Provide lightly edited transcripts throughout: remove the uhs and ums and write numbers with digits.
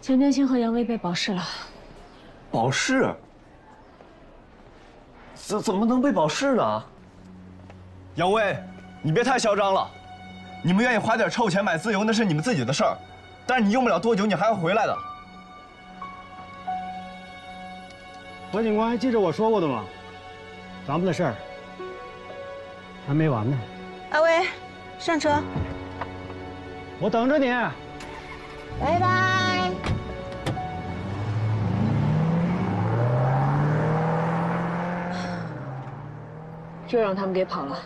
钱天星和杨威被保释了。 保释？怎么能被保释呢？杨威，你别太嚣张了。你们愿意花点臭钱买自由，那是你们自己的事儿，但是你用不了多久，你还会回来的。 何警官还记着我说过的吗？咱们的事儿还没完呢。 阿威，上车。 我等着你。 拜拜。 又让他们给跑了。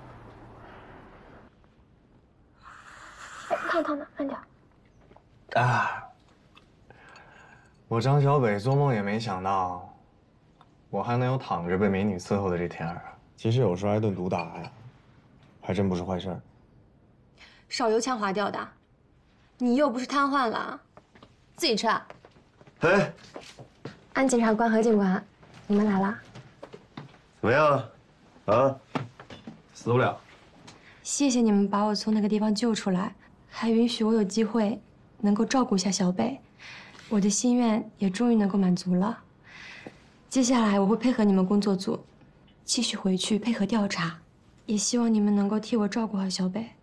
烫烫的，慢点。 啊！我张小北做梦也没想到，我还能有躺着被美女伺候的这天啊！其实有时候挨顿毒打呀，还真不是坏事儿。 少油腔滑调的，你又不是瘫痪了，自己吃啊。 哎， 安检察官、何警官，你们来了。 怎么样？啊？死不了。 谢谢你们把我从那个地方救出来，还允许我有机会能够照顾一下小北，我的心愿也终于能够满足了。接下来我会配合你们工作组，继续回去配合调查，也希望你们能够替我照顾好小北。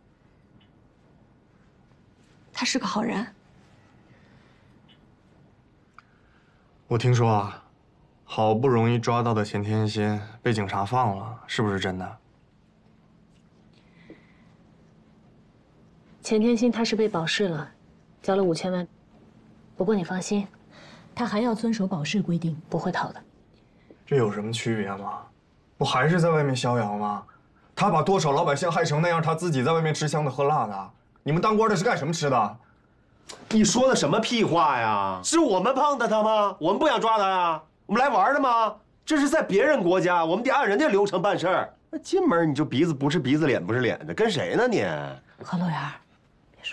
他是个好人。 我听说啊，好不容易抓到的钱天心被警察放了，是不是真的？ 钱天心他是被保释了，交了5000万。不过你放心，他还要遵守保释规定，不会逃的。 这有什么区别吗？不还是在外面逍遥吗？他把多少老百姓害成那样，他自己在外面吃香的喝辣的。你们当官的是干什么吃的？ 你说的什么屁话呀？是我们碰的他吗？我们不想抓他呀？我们来玩的吗？这是在别人国家，我们得按人家流程办事儿。那进门你就鼻子不是鼻子脸不是脸的，跟谁呢你？ 何洛源。